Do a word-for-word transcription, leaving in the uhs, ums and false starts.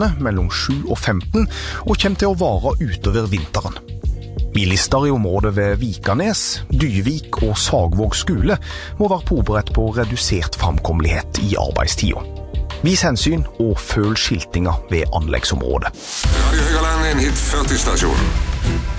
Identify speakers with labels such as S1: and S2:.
S1: mellom sju og femten og kommer til å vare utover vinteren. Bilister i området ved Vikanes, Dyvik og Sagvåg skole må være påberedt på redusert framkommelighet i arbeidstida. Vis hensyn og følg skiltinga ved anleggsområdet.
S2: Radio Høgaland, en hit førti stasjon.